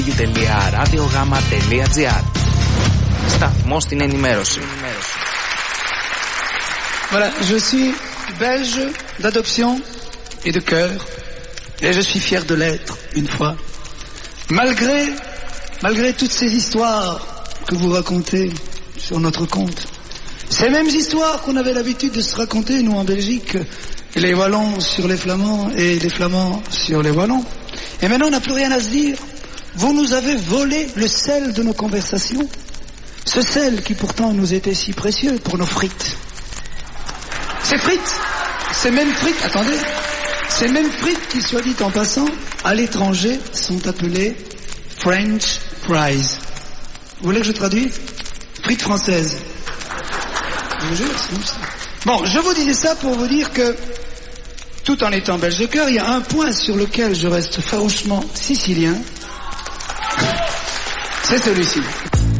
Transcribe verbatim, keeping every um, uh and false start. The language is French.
radiogama.gr. Σταθμός στην ενημέρωση. Voilà, je suis belge d'adoption et de cœur, et je suis fier de l'être, une fois. Malgré, malgré toutes ces histoires que vous racontez sur notre compte, ces mêmes histoires qu'on avait l'habitude de se raconter, nous en Belgique, les Wallons sur les Flamands et les Flamands sur les Wallons. Et maintenant, on n'a plus rien à se dire. Vous nous avez volé le sel de nos conversations. Ce sel qui pourtant nous était si précieux pour nos frites. Ces frites, ces mêmes frites, attendez, ces mêmes frites qui, soit dit en passant, à l'étranger, sont appelées French fries. Vous voulez que je traduise? Frites françaises. Je vous jure, c'est ça. Bon, je vous disais ça pour vous dire que, tout en étant belge de cœur, il y a un point sur lequel je reste farouchement sicilien. C'est celui-ci.